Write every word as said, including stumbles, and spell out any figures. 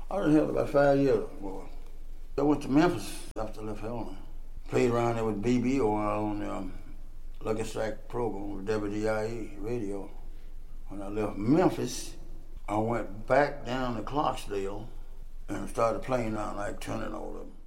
I was in Helena about five years. Boy. I went to Memphis after I left Helena. Played around there with B B or on the um, Lucky Strike program with W D I E radio. When I left Memphis, I went back down to Clarksdale and started playing out like turning all the